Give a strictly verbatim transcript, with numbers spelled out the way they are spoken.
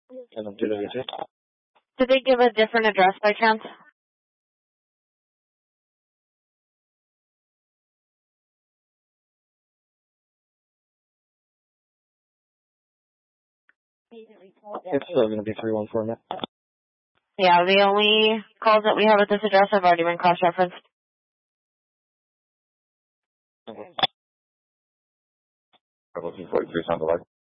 And I'm doing it. Did they give a different address by chance? It's still going to be three one four, Matt. Yeah, the only calls that we have at this address have already been cross-referenced. Okay. forty-three, sound alike.